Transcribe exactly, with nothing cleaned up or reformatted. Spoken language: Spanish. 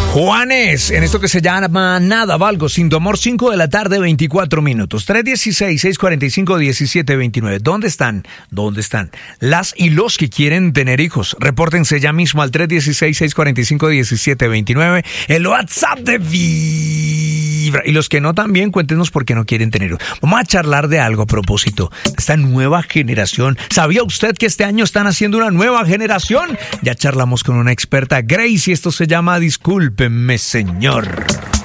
Juanes, en esto que se llama Nada Valgo, Sin Tu Amor, cinco de la tarde, veinticuatro minutos. tres uno seis, seis cuatro cinco, uno siete dos nueve. ¿Dónde están? ¿Dónde están las y los que quieren tener hijos? Repórtense ya mismo al tres uno seis, seis cuatro cinco, uno siete dos nueve, el WhatsApp de Vibra. Y los que no también, cuéntenos por qué no quieren tener hijos. Vamos a charlar de algo a propósito. Esta nueva generación. ¿Sabía usted que este año están haciendo una nueva generación? Ya charlamos con una experta, Grace, y esto se llama Discúlpeme, señor.